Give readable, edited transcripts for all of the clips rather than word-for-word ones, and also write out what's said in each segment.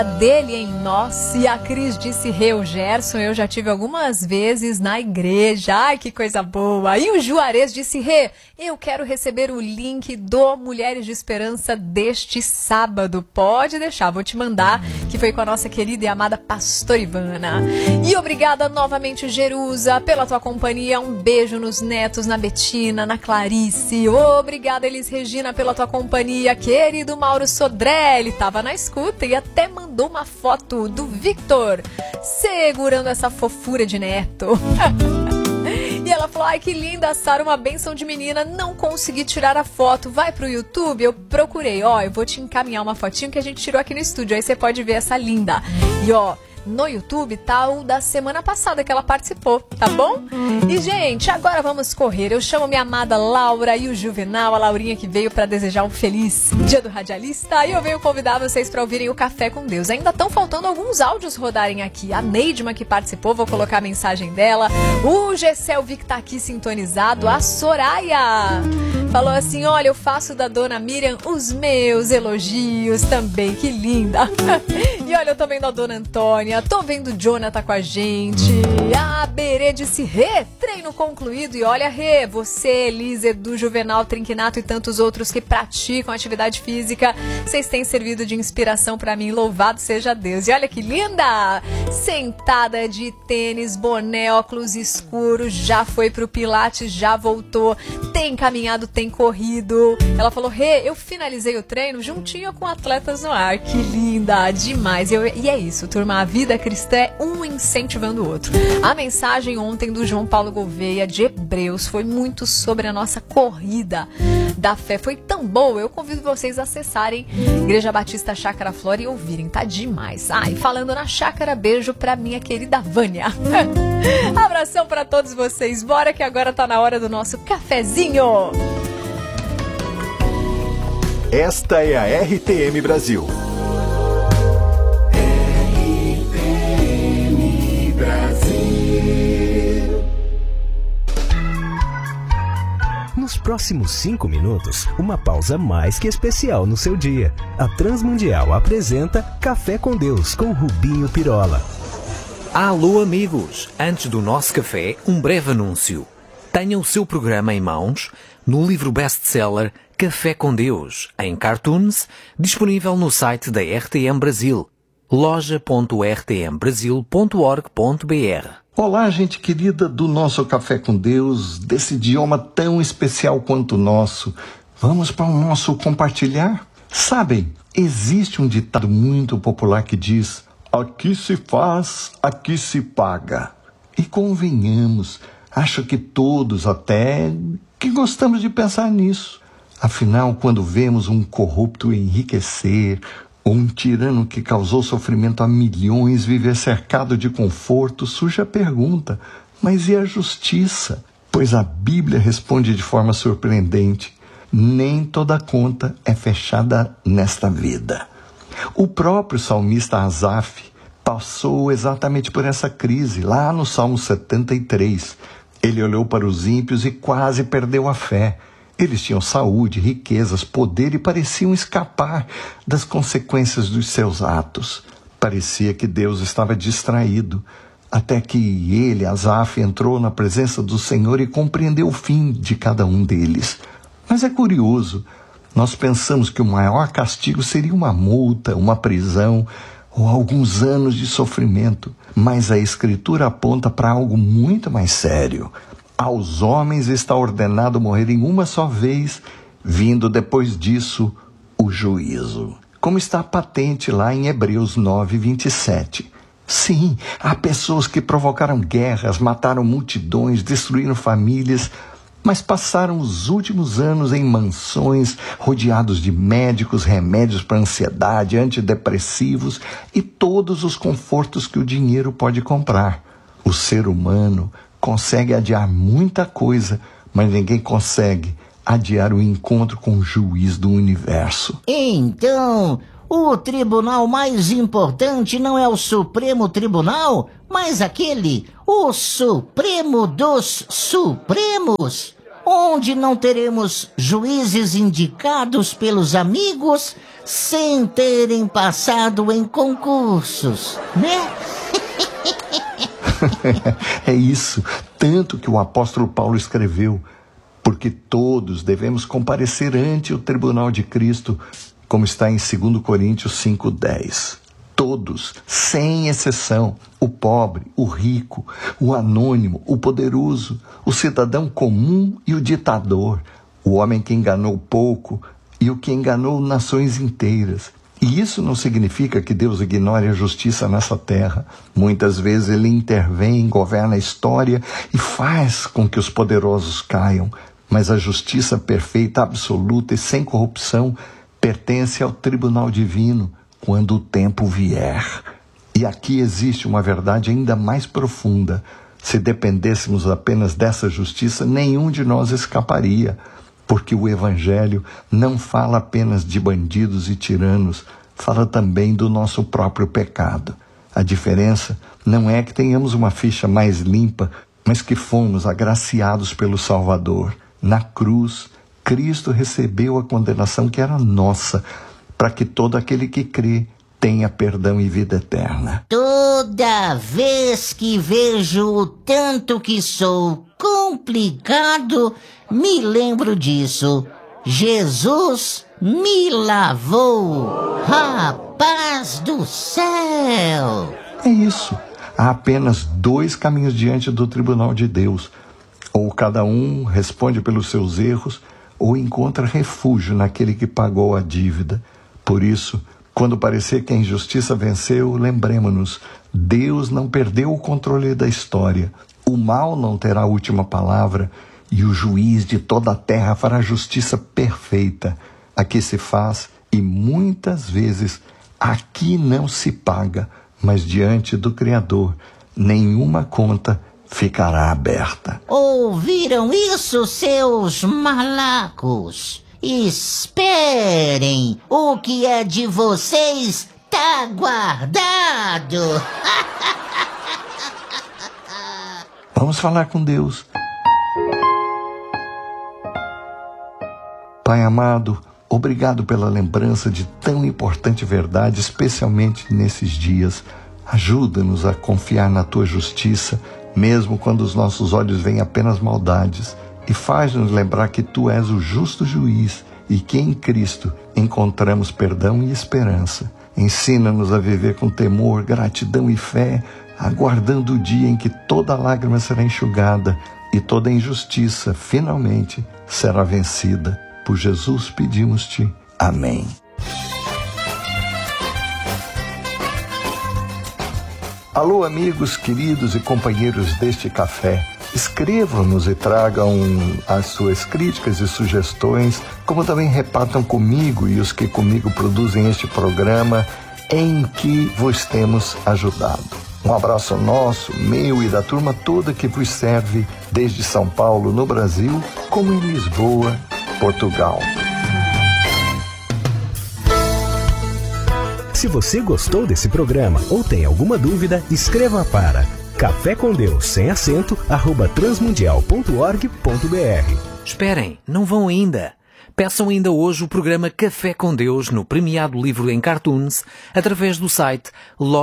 dele em nós. E a Cris disse: Rê, Gerson, eu já tive algumas vezes na igreja. Ai, que coisa boa. E o Juarez disse: Rê, eu quero receber o link do Mulheres de Esperança deste sábado. Pode deixar, vou te mandar, que foi com a nossa querida e amada pastora Ivana. E obrigada novamente, Jerusa, pela tua companhia. Um beijo nos netos, na Betina, na Clarice. Obrigada, Elis Regina, pela tua companhia. Querido Mauro Sodré, ele estava na escuta e até mandou uma foto do Victor segurando essa fofura de neto. E ela falou: ai, que linda, Sara, uma bênção de menina. Não consegui tirar a foto. Vai pro YouTube? Eu procurei. Ó, eu vou te encaminhar uma fotinho que a gente tirou aqui no estúdio. Aí você pode ver essa linda. E ó, no YouTube tá o da semana passada que ela participou, tá bom? E, gente, agora vamos correr. Eu chamo minha amada Laura e o Juvenal, a Laurinha que veio para desejar um feliz Dia do Radialista. E eu venho convidar vocês para ouvirem o Café com Deus. Ainda estão faltando alguns áudios rodarem aqui. A Neidma que participou, vou colocar a mensagem dela. O Gessel Vi que tá aqui sintonizado. A Soraya falou assim: olha, eu faço da dona Miriam os meus elogios também, que linda. E olha, eu tô vendo a dona Antônia, tô vendo o Jonathan com a gente. A Berê disse: Rê, treino concluído. E olha, Rê, você, Elisa, Edu, Juvenal, Trinquinato e tantos outros que praticam atividade física, vocês têm servido de inspiração pra mim, louvado seja Deus. E olha que linda, sentada de tênis, boné, óculos escuros, já foi pro Pilates, já voltou, tem caminhado, tem corrido. Ela falou: Rê, eu finalizei o treino juntinho com atletas no ar. Que linda, demais. E é isso, turma, a vida cristã é um incentivando o outro. A mensagem ontem do João Paulo Gouveia de Hebreus foi muito sobre a nossa corrida da fé. Foi tão boa, eu convido vocês a acessarem Igreja Batista Chácara Flora e ouvirem, tá demais. E falando na chácara, beijo pra minha querida Vânia. Abração pra todos vocês, bora que agora tá na hora do nosso cafezinho. Esta é a RTM Brasil. Nos próximos 5 minutos, uma pausa mais que especial no seu dia. A Transmundial apresenta Café com Deus, com Rubinho Pirola. Alô, amigos! Antes do nosso café, um breve anúncio. Tenha o seu programa em mãos no livro best-seller Café com Deus, em cartoons, disponível no site da RTM Brasil, loja.rtmbrasil.org.br. Olá, gente querida do nosso Café com Deus, desse idioma tão especial quanto o nosso. Vamos para o nosso compartilhar? Sabem, existe um ditado muito popular que diz: aqui se faz, aqui se paga. E convenhamos, acho que todos até que gostamos de pensar nisso. Afinal, quando vemos um corrupto enriquecer, ou um tirano que causou sofrimento a milhões viver cercado de conforto, surge a pergunta: mas e a justiça? Pois a Bíblia responde de forma surpreendente: nem toda conta é fechada nesta vida. O próprio salmista Asaf passou exatamente por essa crise, lá no Salmo 73. Ele olhou para os ímpios e quase perdeu a fé. Eles tinham saúde, riquezas, poder e pareciam escapar das consequências dos seus atos. Parecia que Deus estava distraído, até que ele, Asaf, entrou na presença do Senhor e compreendeu o fim de cada um deles. Mas é curioso, nós pensamos que o maior castigo seria uma multa, uma prisão ou alguns anos de sofrimento. Mas a Escritura aponta para algo muito mais sério. Aos homens está ordenado morrerem uma só vez, vindo depois disso o juízo. Como está patente lá em Hebreus 9:27. Sim, há pessoas que provocaram guerras, mataram multidões, destruíram famílias, mas passaram os últimos anos em mansões, rodeados de médicos, remédios para ansiedade, antidepressivos e todos os confortos que o dinheiro pode comprar. O ser humano consegue adiar muita coisa, mas ninguém consegue adiar o encontro com o juiz do universo. Então, o tribunal mais importante não é o Supremo Tribunal, mas o Supremo dos Supremos, onde não teremos juízes indicados pelos amigos, sem terem passado em concursos, né? É isso, tanto que o apóstolo Paulo escreveu, porque todos devemos comparecer ante o tribunal de Cristo, como está em 2 Coríntios 5:10. Todos, sem exceção, o pobre, o rico, o anônimo, o poderoso, o cidadão comum e o ditador, o homem que enganou pouco e o que enganou nações inteiras. E isso não significa que Deus ignore a justiça nessa terra. Muitas vezes Ele intervém, governa a história e faz com que os poderosos caiam. Mas a justiça perfeita, absoluta e sem corrupção pertence ao tribunal divino quando o tempo vier. E aqui existe uma verdade ainda mais profunda. Se dependêssemos apenas dessa justiça, nenhum de nós escaparia. Porque o Evangelho não fala apenas de bandidos e tiranos, fala também do nosso próprio pecado. A diferença não é que tenhamos uma ficha mais limpa, mas que fomos agraciados pelo Salvador. Na cruz, Cristo recebeu a condenação que era nossa, para que todo aquele que crê tenha perdão e vida eterna. Toda vez que vejo o tanto que sou complicado, me lembro disso. Jesus me lavou. Rapaz do céu! É isso. Há apenas 2 caminhos diante do tribunal de Deus. Ou cada um responde pelos seus erros, ou encontra refúgio naquele que pagou a dívida. Por isso, quando parecer que a injustiça venceu, lembremos-nos, Deus não perdeu o controle da história. O mal não terá a última palavra e o juiz de toda a terra fará justiça perfeita. Aqui se faz e muitas vezes aqui não se paga, mas diante do Criador nenhuma conta ficará aberta. Ouviram isso, seus malacos? Esperem, o que é de vocês tá guardado. Vamos falar com Deus. Pai amado, obrigado pela lembrança de tão importante verdade, especialmente nesses dias. Ajuda-nos a confiar na Tua justiça, mesmo quando os nossos olhos veem apenas maldades. E faz-nos lembrar que Tu és o justo juiz e que em Cristo encontramos perdão e esperança. Ensina-nos a viver com temor, gratidão e fé, aguardando o dia em que toda lágrima será enxugada e toda injustiça, finalmente, será vencida. Por Jesus pedimos-te. Amém. Alô, amigos, queridos e companheiros deste café. Escrevam-nos e tragam as suas críticas e sugestões, como também repartam comigo e os que comigo produzem este programa em que vos temos ajudado. Um abraço nosso, meu e da turma toda que vos serve desde São Paulo, no Brasil, como em Lisboa, Portugal. Se você gostou desse programa ou tem alguma dúvida, escreva para Café com Deus, sem acento, @transmundial.org.br. Esperem, não vão ainda. Peçam ainda hoje o programa Café com Deus no premiado livro em cartoons através do site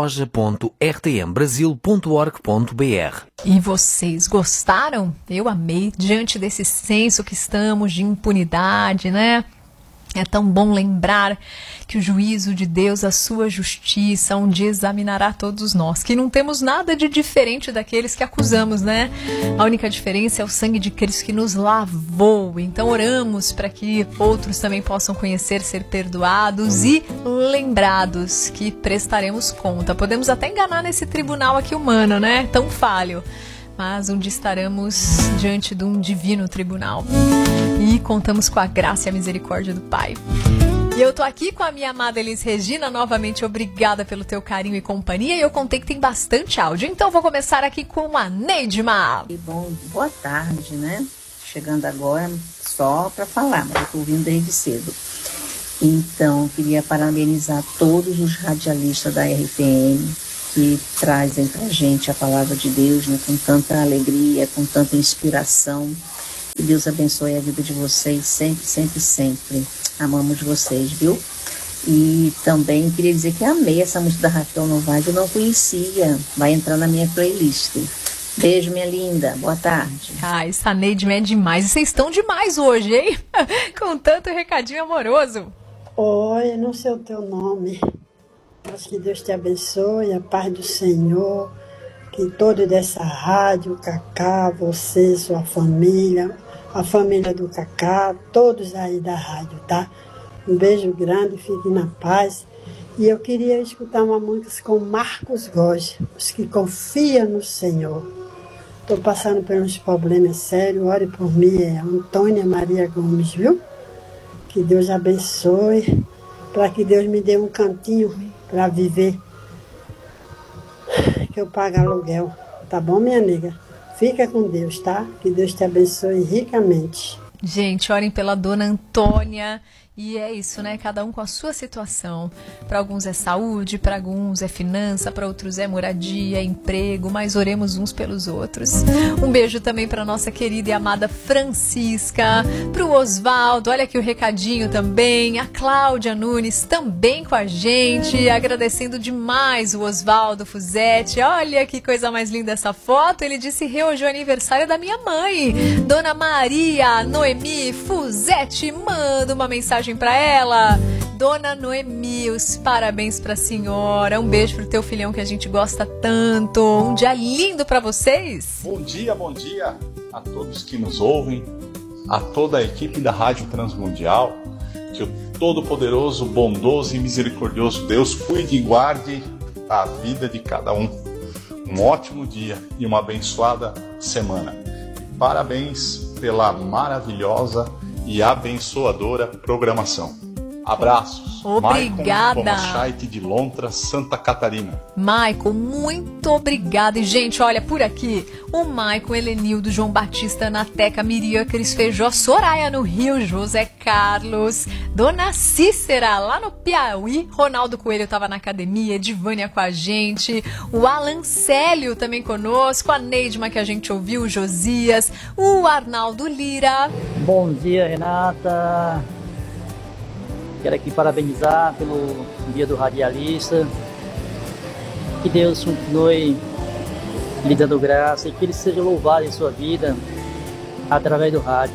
loja.rtmbrasil.org.br. E vocês gostaram? Eu amei, diante desse senso que estamos de impunidade, né? É tão bom lembrar que o juízo de Deus, a sua justiça, um dia examinará todos nós, que não temos nada de diferente daqueles que acusamos, né? A única diferença é o sangue de Cristo que nos lavou. Então oramos para que outros também possam conhecer, ser perdoados e lembrados que prestaremos conta. Podemos até enganar nesse tribunal aqui humano, né? Tão falho. Mas um dia estaremos diante de um divino tribunal. E contamos com a graça e a misericórdia do Pai. E eu tô aqui com a minha amada Elis Regina. Novamente, obrigada pelo teu carinho e companhia. E eu contei que tem bastante áudio. Então, vou começar aqui com a Neidma. Bom, boa tarde, né? Chegando agora só para falar, mas eu tô ouvindo desde cedo. Então, queria parabenizar todos os radialistas da RTM que trazem pra gente a palavra de Deus, né, com tanta alegria, com tanta inspiração. Que Deus abençoe a vida de vocês sempre, sempre, sempre. Amamos vocês, viu? E também queria dizer que amei essa música da Raquel Novaes, eu não conhecia. Vai entrar na minha playlist. Beijo, minha linda. Boa tarde. Essa Neide é demais. E vocês estão demais hoje, hein? Com tanto recadinho amoroso. Oi, não sei o teu nome, mas que Deus te abençoe, a paz do Senhor, que todos dessa rádio, Cacá, você, sua família, a família do Cacá, todos aí da rádio, tá? Um beijo grande, fique na paz. E eu queria escutar uma música com Marcos Góes, os que confiam no Senhor. Estou passando por uns problemas sérios, ore por mim, é Antônia Maria Gomes, viu? Que Deus abençoe, para que Deus me dê um cantinho para viver, que eu pago aluguel. Tá bom, minha amiga? Fica com Deus, tá? Que Deus te abençoe ricamente. Gente, orem pela dona Antônia. E é isso, né? Cada um com a sua situação. Para alguns é saúde, para alguns é finança, para outros é moradia, emprego, mas oremos uns pelos outros. Um beijo também para nossa querida e amada Francisca, para o Osvaldo, olha aqui o recadinho também, a Cláudia Nunes também com a gente, agradecendo demais o Osvaldo Fuzetti. Olha que coisa mais linda essa foto, ele disse que hoje é o aniversário da minha mãe, Dona Maria Noemi Fuzetti, manda uma mensagem para ela. Dona Noemi, os parabéns para a senhora. Um beijo pro teu filhão que a gente gosta tanto. Um dia lindo para vocês. Bom dia a todos que nos ouvem, a toda a equipe da Rádio Transmundial. Que o todo-poderoso, bondoso e misericordioso Deus cuide e guarde a vida de cada um. Um ótimo dia e uma abençoada semana. Parabéns pela maravilhosa e abençoadora programação. Abraços. Obrigada. Maicon de Lontra, Santa Catarina. Maicon, muito obrigada. E, gente, olha, por aqui, o Maicon, Helenildo, João Batista, Nateca, Miriam, Cris Feijó, Soraya no Rio, José Carlos, Dona Cícera, lá no Piauí, Ronaldo Coelho estava na academia, Edivânia com a gente, o Alan Célio também conosco, a Neidma que a gente ouviu, o Josias, o Arnaldo Lira. Bom dia, Renata. Quero aqui parabenizar pelo Dia do Radialista. Que Deus continue lhe dando graça e que Ele seja louvado em sua vida através do rádio.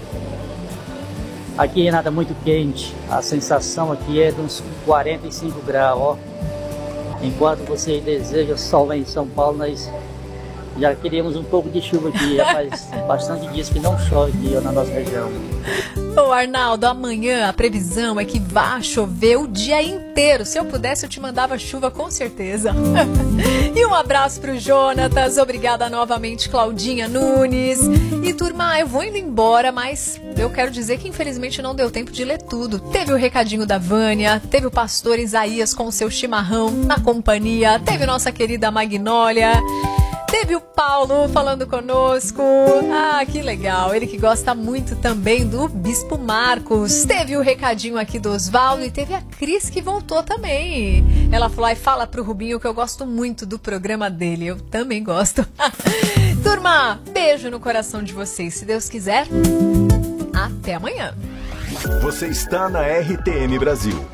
Aqui é nada muito quente, a sensação aqui é de uns 45 graus. Ó. Enquanto você deseja sol lá em São Paulo, nós já queríamos um pouco de chuva aqui. Já faz bastante dias que não chove aqui ó, na nossa região. Ô Arnaldo, amanhã a previsão é que vai chover o dia inteiro. Se eu pudesse, eu te mandava chuva com certeza. E um abraço pro Jonatas. Obrigada novamente, Claudinha Nunes. E turma, eu vou indo embora, mas eu quero dizer que infelizmente não deu tempo de ler tudo. Teve o recadinho da Vânia, teve o pastor Isaías com o seu chimarrão na companhia, teve nossa querida Magnólia. Teve o Paulo falando conosco. Ah, que legal. Ele que gosta muito também do Bispo Marcos. Teve o recadinho aqui do Osvaldo e teve a Cris que voltou também. Ela falou, ai, fala pro Rubinho que eu gosto muito do programa dele. Eu também gosto. Turma, beijo no coração de vocês. Se Deus quiser, até amanhã. Você está na RTM Brasil.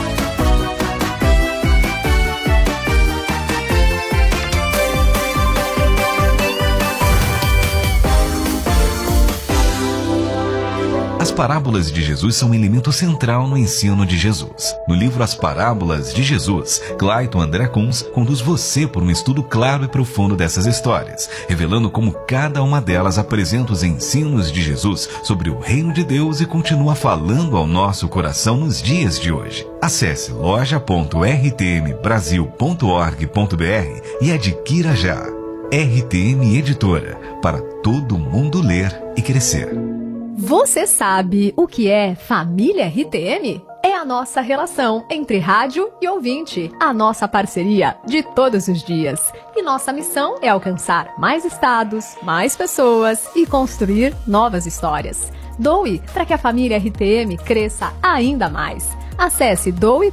As parábolas de Jesus são um elemento central no ensino de Jesus. No livro As Parábolas de Jesus, Clayton André Kunz conduz você por um estudo claro e profundo dessas histórias, revelando como cada uma delas apresenta os ensinos de Jesus sobre o reino de Deus e continua falando ao nosso coração nos dias de hoje. Acesse loja.rtmbrasil.org.br e adquira já. RTM Editora, para todo mundo ler e crescer. Você sabe o que é Família RTM? É a nossa relação entre rádio e ouvinte, a nossa parceria de todos os dias. E nossa missão é alcançar mais estados, mais pessoas e construir novas histórias. Doe para que a Família RTM cresça ainda mais. Acesse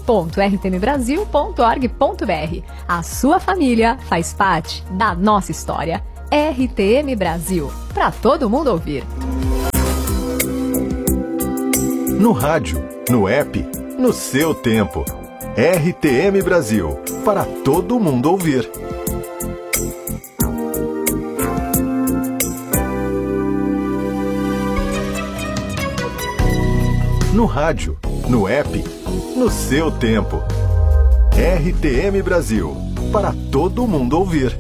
doe.rtmbrasil.org.br. A sua família faz parte da nossa história. RTM Brasil, para todo mundo ouvir. No rádio, no app, no seu tempo. RTM Brasil, para todo mundo ouvir. No rádio, no app, no seu tempo. RTM Brasil, para todo mundo ouvir.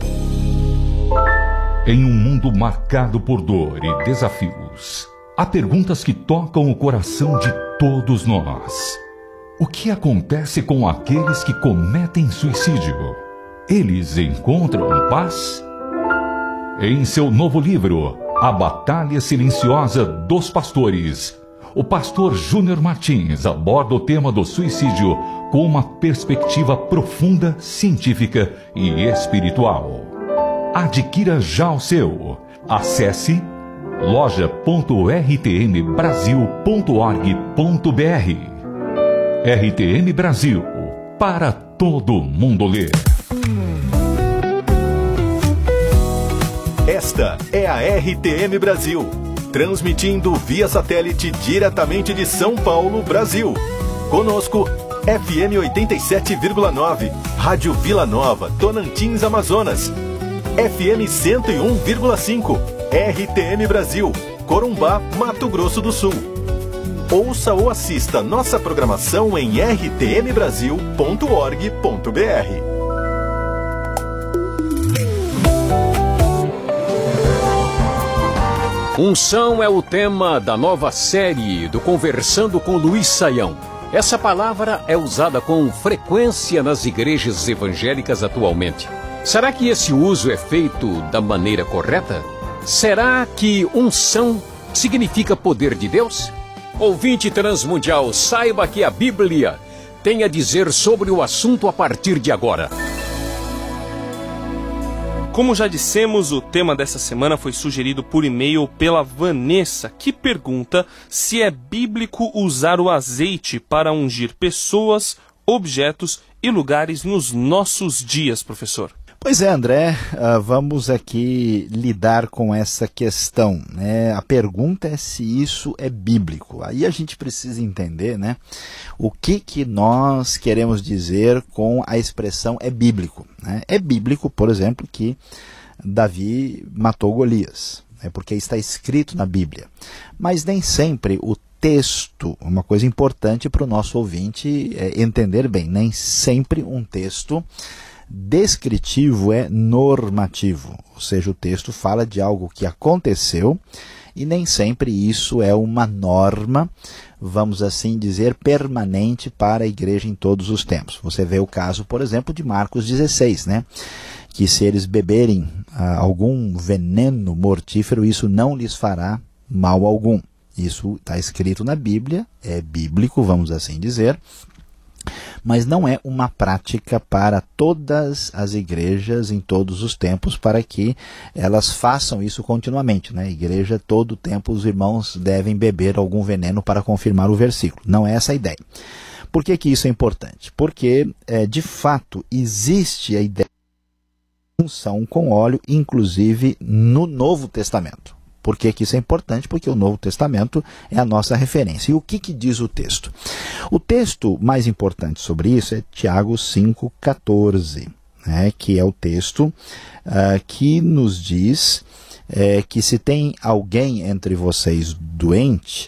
Em um mundo marcado por dor e desafios, há perguntas que tocam o coração de todos nós. O que acontece com aqueles que cometem suicídio? Eles encontram paz? Em seu novo livro, A Batalha Silenciosa dos Pastores, o pastor Júnior Martins aborda o tema do suicídio com uma perspectiva profunda, científica e espiritual. Adquira já o seu. Acesse loja.rtmbrasil.org.br. RTM Brasil, para todo mundo ler. Esta é a RTM Brasil, transmitindo via satélite diretamente de São Paulo, Brasil. Conosco, FM 87,9, Rádio Vila Nova, Tonantins, Amazonas. FM 101,5, RTM Brasil, Corumbá, Mato Grosso do Sul. Ouça ou assista nossa programação em rtmbrasil.org.br. Unção é o tema da nova série do Conversando com Luiz Saião. Essa palavra é usada com frequência nas igrejas evangélicas atualmente. Será que esse uso é feito da maneira correta? Será que unção significa poder de Deus? Ouvinte transmundial, saiba que a Bíblia tem a dizer sobre o assunto a partir de agora. Como já dissemos, o tema dessa semana foi sugerido por e-mail pela Vanessa, que pergunta se é bíblico usar o azeite para ungir pessoas, objetos e lugares nos nossos dias, professor. Pois é, André, vamos aqui lidar com essa questão, né? A pergunta é se isso é bíblico. Aí a gente precisa entender, né, o que nós queremos dizer com a expressão é bíblico, né? É bíblico, por exemplo, que Davi matou Golias, né, porque está escrito na Bíblia. Mas nem sempre o texto, uma coisa importante para o nosso ouvinte entender bem, nem sempre um texto descritivo é normativo, ou seja, o texto fala de algo que aconteceu e nem sempre isso é uma norma, vamos assim dizer, permanente para a igreja em todos os tempos. Você vê o caso, por exemplo, de Marcos 16, né? Que se eles beberem algum veneno mortífero, isso não lhes fará mal algum. Isso está escrito na Bíblia, é bíblico, vamos assim dizer, mas não é uma prática para todas as igrejas em todos os tempos, para que elas façam isso continuamente, né? A igreja, todo o tempo, os irmãos devem beber algum veneno para confirmar o versículo. Não é essa a ideia. Por que isso é importante? Porque, de fato, existe a ideia de unção com óleo, inclusive no Novo Testamento. Por que isso é importante? Porque o Novo Testamento é a nossa referência. E o que diz o texto? O texto mais importante sobre isso é Tiago 5,14, né, que é o texto que nos diz que se tem alguém entre vocês doente,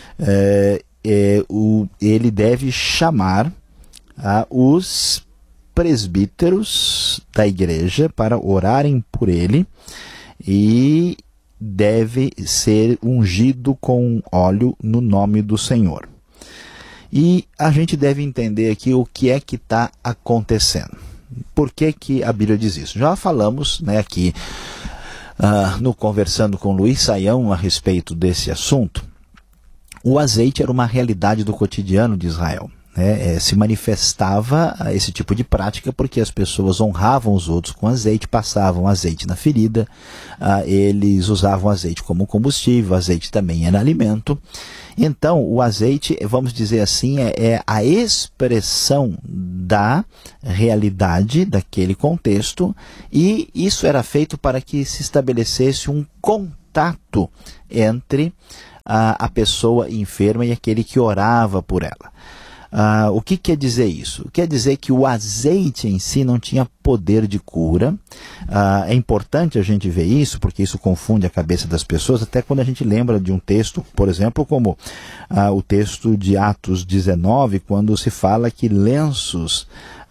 ele deve chamar os presbíteros da igreja para orarem por ele e deve ser ungido com óleo no nome do Senhor. E a gente deve entender aqui o que é que está acontecendo. Por que a Bíblia diz isso? Já falamos, né, aqui no Conversando com Luiz Saião a respeito desse assunto. O azeite era uma realidade do cotidiano de Israel. Se manifestava esse tipo de prática porque as pessoas honravam os outros com azeite, passavam azeite na ferida, eles usavam azeite como combustível, azeite também era alimento. Então, o azeite, vamos dizer assim, é a expressão da realidade daquele contexto, e isso era feito para que se estabelecesse um contato entre a pessoa enferma e aquele que orava por ela. O que quer dizer isso? Quer dizer que o azeite em si não tinha poder de cura. É importante a gente ver isso, porque isso confunde a cabeça das pessoas, até quando a gente lembra de um texto, por exemplo, como o texto de Atos 19, quando se fala que lenços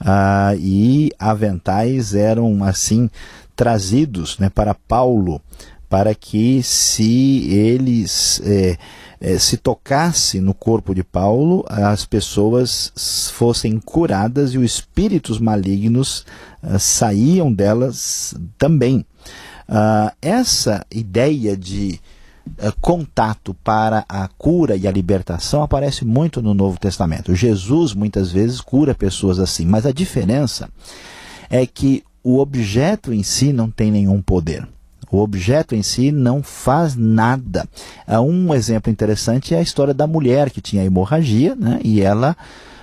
e aventais eram assim trazidos, né, para Paulo, para que se eles se tocasse no corpo de Paulo, as pessoas fossem curadas e os espíritos malignos saíam delas também. Essa ideia de contato para a cura e a libertação aparece muito no Novo Testamento. Jesus muitas vezes cura pessoas assim, mas a diferença é que o objeto em si não tem nenhum poder. O objeto em si não faz nada. Um exemplo interessante é a história da mulher que tinha hemorragia, né? E ela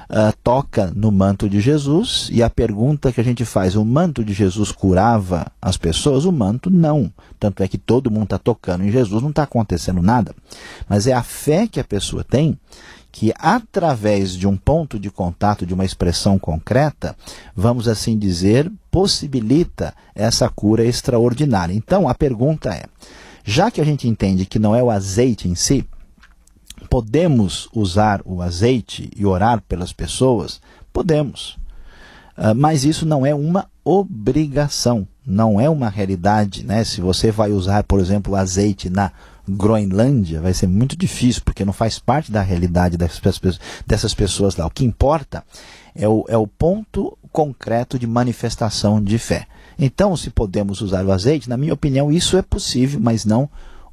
toca no manto de Jesus, e a pergunta que a gente faz, o manto de Jesus curava as pessoas? O manto não. Tanto é que todo mundo está tocando em Jesus, não está acontecendo nada. Mas é a fé que a pessoa tem, que através de um ponto de contato, de uma expressão concreta, vamos assim dizer, possibilita essa cura extraordinária. Então a pergunta é, já que a gente entende que não é o azeite em si, podemos usar o azeite e orar pelas pessoas? Podemos. Mas isso não é uma obrigação, não é uma realidade, né? Se você vai usar, por exemplo, o azeite na Groenlândia, vai ser muito difícil, porque não faz parte da realidade dessas pessoas lá. O que importa é o ponto concreto de manifestação de fé. Então, se podemos usar o azeite, na minha opinião, isso é possível, mas não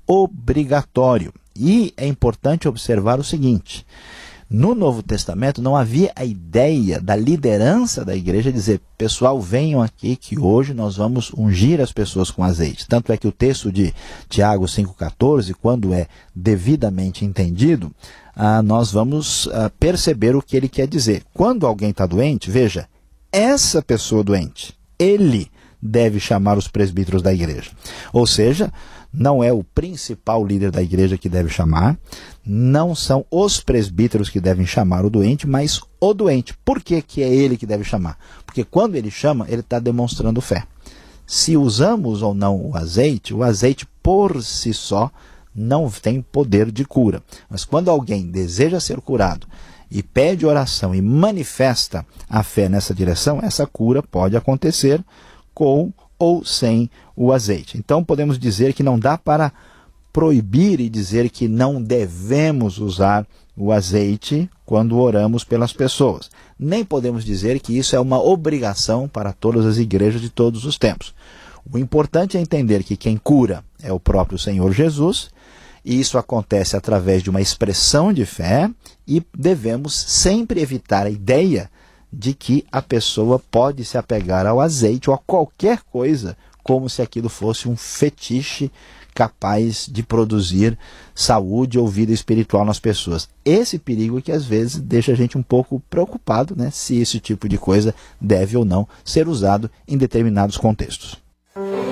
obrigatório. E é importante observar o seguinte: no Novo Testamento não havia a ideia da liderança da igreja dizer, pessoal, venham aqui que hoje nós vamos ungir as pessoas com azeite. Tanto é que o texto de Tiago 5,14, quando é devidamente entendido, nós vamos perceber o que ele quer dizer. Quando alguém está doente, veja, essa pessoa doente, ele deve chamar os presbíteros da igreja. Ou seja, não é o principal líder da igreja que deve chamar, não são os presbíteros que devem chamar o doente, mas o doente. Por que que é ele que deve chamar? Porque quando ele chama, ele está demonstrando fé. Se usamos ou não o azeite por si só não tem poder de cura. Mas quando alguém deseja ser curado e pede oração e manifesta a fé nessa direção, essa cura pode acontecer com ou sem o azeite. Então podemos dizer que não dá para proibir e dizer que não devemos usar o azeite quando oramos pelas pessoas. Nem podemos dizer que isso é uma obrigação para todas as igrejas de todos os tempos. O importante é entender que quem cura é o próprio Senhor Jesus, e isso acontece através de uma expressão de fé, e devemos sempre evitar a ideia de que a pessoa pode se apegar ao azeite ou a qualquer coisa, como se aquilo fosse um fetiche capaz de produzir saúde ou vida espiritual nas pessoas. Esse perigo que às vezes deixa a gente um pouco preocupado, né, se esse tipo de coisa deve ou não ser usado em determinados contextos.